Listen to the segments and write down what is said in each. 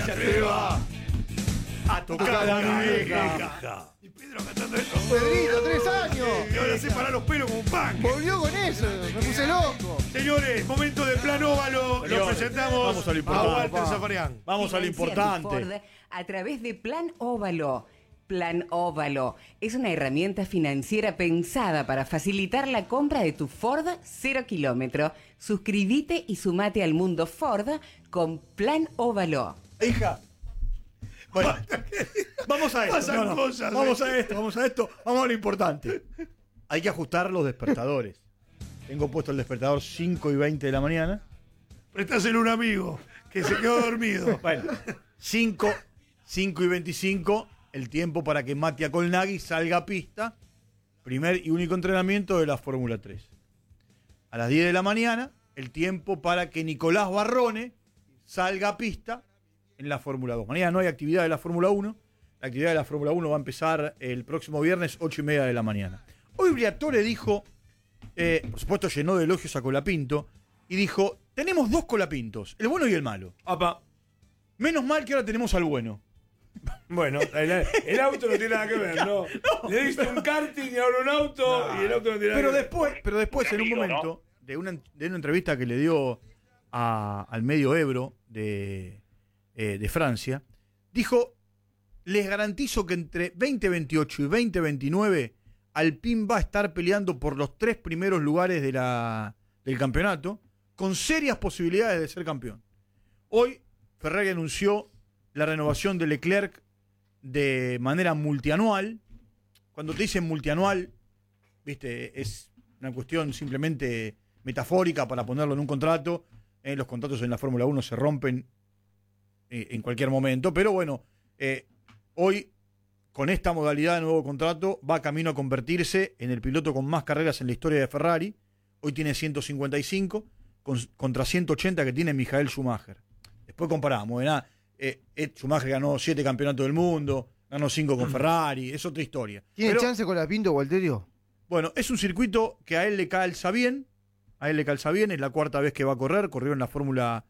se atreva a tocar a mi vieja. Y Pedro cantando esto. Pedrito, 3 años. Y ahora se para los pelos como un pan. Volvió con eso, me puse loco. Señores, momento de Plan Óvalo. Lo Señores, presentamos vamos a lo importante, a Walter papá. Zafarian. Vamos a lo Financia tu importante. Ford a través de Plan Óvalo. Plan Óvalo es una herramienta financiera pensada para facilitar la compra de tu Ford 0 kilómetro. Suscríbete y sumate al mundo Ford con Plan Óvalo. Hija. Bueno, vamos a esto. Pasan cosas, vamos a esto. Vamos a lo importante. Hay que ajustar los despertadores. Tengo puesto el despertador 5:20 de la mañana. Prestáselo a un amigo que se quedó dormido. Bueno, 5:25, el tiempo para que Mattia Colnaghi salga a pista. Primer y único entrenamiento de la Fórmula 3. A las 10 de la mañana, el tiempo para que Nicolás Barrone salga a pista en la Fórmula 2. Mañana no hay actividad de la Fórmula 1. La actividad de la Fórmula 1 va a empezar el próximo viernes, 8:30 de la mañana. Hoy Briatore dijo, por supuesto llenó de elogios a Colapinto, y dijo, tenemos 2 Colapintos, el bueno y el malo. Apa. Menos mal que ahora tenemos al bueno. Bueno, el auto no tiene nada que ver, ¿no? Le diste un karting y ahora un auto y el auto no tiene nada que ver. Pero después en un momento, de una entrevista que le dio al medio Ebro de Francia, dijo, les garantizo que entre 2028 y 2029 Alpine va a estar peleando por los 3 primeros lugares del campeonato, con serias posibilidades de ser campeón. Hoy Ferrari anunció la renovación de Leclerc de manera multianual. Cuando te dicen multianual, viste, es una cuestión simplemente metafórica para ponerlo en un contrato. Los contratos en la Fórmula 1 se rompen en cualquier momento, pero bueno, hoy con esta modalidad de nuevo contrato va camino a convertirse en el piloto con más carreras en la historia de Ferrari. Hoy tiene 155 contra 180 que tiene Michael Schumacher. Después comparamos, ¿verdad? Schumacher ganó 7 campeonatos del mundo, ganó 5 con Ferrari, es otra historia. ¿Tiene chance con la Pinto, Walterio? Bueno, es un circuito que a él le calza bien, es la 4ª vez que va a correr, corrió en la Fórmula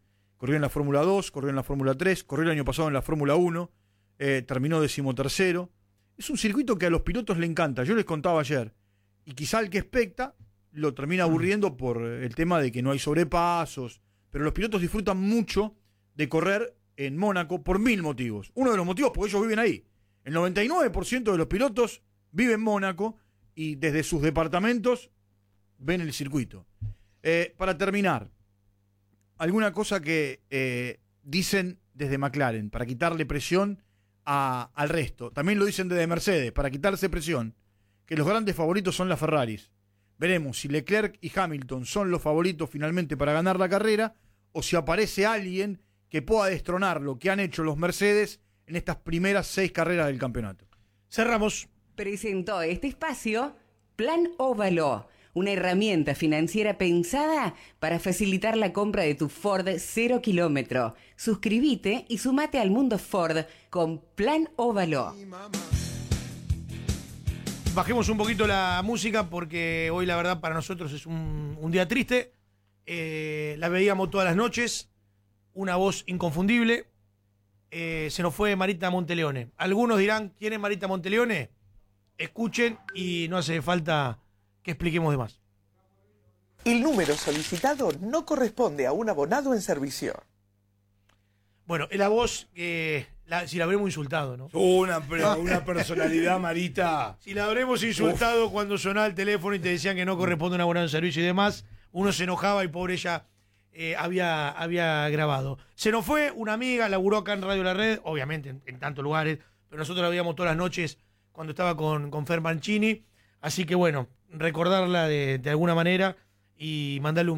2, corrió en la Fórmula 3, corrió el año pasado en la Fórmula 1, terminó 13º. Es un circuito que a los pilotos le encanta, yo les contaba ayer, y quizá el que expecta lo termina aburriendo por el tema de que no hay sobrepasos, pero los pilotos disfrutan mucho de correr en Mónaco por 1000 motivos. Uno de los motivos porque ellos viven ahí. El 99% de los pilotos viven en Mónaco y desde sus departamentos ven el circuito. Para terminar, alguna cosa que dicen desde McLaren para quitarle presión al resto. También lo dicen desde Mercedes para quitarse presión, que los grandes favoritos son las Ferraris. Veremos si Leclerc y Hamilton son los favoritos finalmente para ganar la carrera o si aparece alguien que pueda destronar lo que han hecho los Mercedes en estas primeras 6 carreras del campeonato. Cerramos. Presentó este espacio Plan Óvalo, una herramienta financiera pensada para facilitar la compra de tu Ford 0 kilómetro. Suscríbete y sumate al mundo Ford con Plan Óvalo. Bajemos un poquito la música porque hoy la verdad para nosotros es un día triste. La veíamos todas las noches. Una voz inconfundible. Se nos fue Marita Monteleone. Algunos dirán, ¿quién es Marita Monteleone? Escuchen y no hace falta que expliquemos de más. El número solicitado no corresponde a un abonado en servicio. Bueno, es la voz que si la habremos insultado, ¿no? Una personalidad, Marita. Si la habremos insultado cuando sonaba el teléfono y te decían que no corresponde a un abonado en servicio y demás, uno se enojaba y pobre ella había grabado. Se nos fue una amiga, laburó acá en Radio La Red, obviamente en tantos lugares, pero nosotros la veíamos todas las noches cuando estaba con Fer Mancini. Así que bueno, recordarla de alguna manera y mandarle un